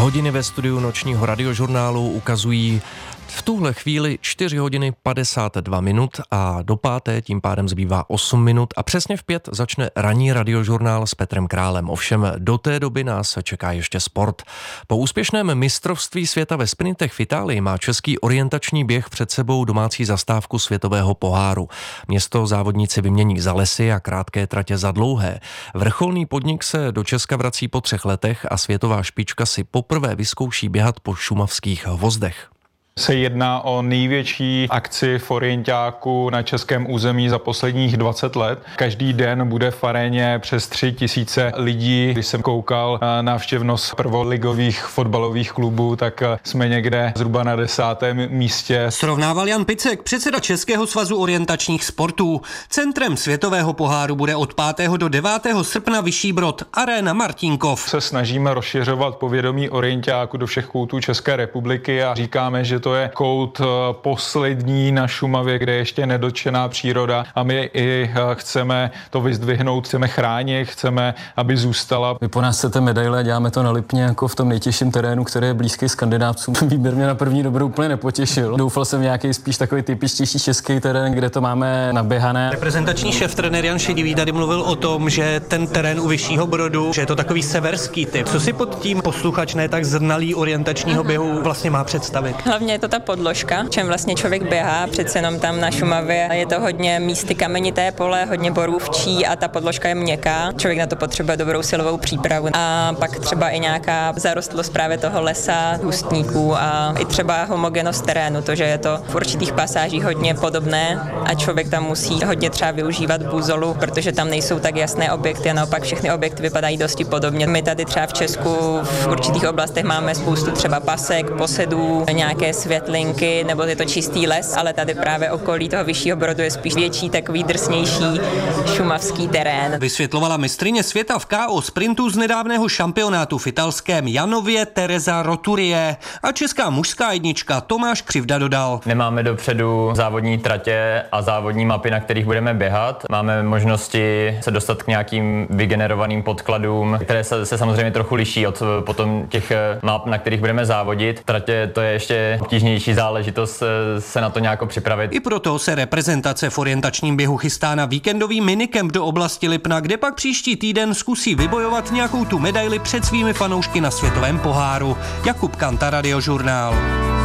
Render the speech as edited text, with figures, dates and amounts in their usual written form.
Hodiny ve studiu nočního radiožurnálu ukazují v tuhle chvíli 4 hodiny 52 minut a do páté tím pádem zbývá 8 minut a přesně v 5 začne ranní radiožurnál s Petrem Králem. Ovšem do té doby nás čeká ještě sport. Po úspěšném mistrovství světa ve sprintech v Itálii má český orientační běh před sebou domácí zastávku světového poháru. Město závodníci vymění za lesy a krátké tratě za dlouhé. Vrcholný podnik se do Česka vrací po 3 letech a světová špička si poprvé vyzkouší běhat po šumavských hvozdech. Se jedná o největší akci v orientáku na českém území za posledních 20 let. Každý den bude v aréně přes 3000 lidí. Když jsem koukal návštěvnost prvoligových fotbalových klubů, tak jsme někde zhruba na 10. místě. Srovnával Jan Picek, předseda Českého svazu orientačních sportů. Centrem světového poháru bude od 5. do 9. srpna Vyšší Brod, aréna Martinkov. Se snažíme rozšiřovat povědomí orientáku do všech koutů České republiky a říkáme, že to je kout poslední na Šumavě, kde je ještě nedotčená příroda a my i chceme to vyzdvihnout, chceme chránit, chceme, aby zůstala. Vy po nás chcete medaile a děláme to na Lipně jako v tom nejtěžším terénu, který je blízký Skandinávcům. Výběr mě na první dobrou úplně nepotěšil. Doufal jsem nějaký spíš takový typičtější český terén, kde to máme naběhané. Reprezentační šéftrenér Jan Šedivý tady mluvil o tom, že ten terén u Vyššího Brodu, že je to takový severský typ. Co si pod tím posluchač ne tak znalý orientačního běhu vlastně má představit? Hlavně je to ta podložka, čem vlastně člověk běhá, přece jenom tam na Šumavě je to hodně místy kamenité pole, hodně borůvčí a ta podložka je měkká. Člověk na to potřebuje dobrou silovou přípravu a pak třeba i nějaká zarostlost právě toho lesa, hustníků a i třeba homogenost terénu, to, že je to v určitých pasážích hodně podobné a člověk tam musí hodně třeba využívat buzolu, protože tam nejsou tak jasné objekty a naopak všechny objekty vypadají dosti podobně. My tady třeba v Česku v určitých oblastech máme spoustu třeba pasek, posedů, nějaké světlinky, nebo je to čistý les, ale tady právě okolí toho Vyššího Brodu je spíš větší, takový drsnější šumavský terén. Vysvětlovala mistryně světa v KO sprintu z nedávného šampionátu v italském Janově Teresa Roturie a česká mužská jednička Tomáš Křivda dodal. Nemáme dopředu závodní tratě a závodní mapy, na kterých budeme běhat. Máme možnosti se dostat k nějakým vygenerovaným podkladům, které se samozřejmě trochu liší od potom těch map, na kterých budeme závodit. Tratě to je ještě obtížnější záležitost se na to nějak připravit. I proto se reprezentace v orientačním běhu chystá na víkendový minikemp do oblasti Lipna, kde pak příští týden zkusí vybojovat nějakou tu medaili před svými fanoušky na světovém poháru. Jakub Kanta, Radiožurnál.